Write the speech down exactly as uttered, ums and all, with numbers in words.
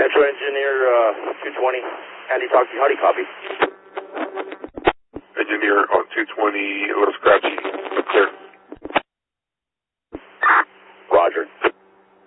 Metro Engineer uh, two twenty, Andy talk to you. How do you copy? Engineer on two twenty, a little scratchy.